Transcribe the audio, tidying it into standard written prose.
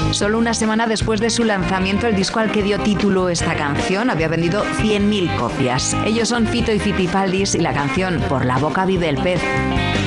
Solo una semana después de su lanzamiento, el disco al que dio título esta canción había vendido 100.000 copias. Ellos son Fito y Fitipaldis y la canción Por la boca vive el pez.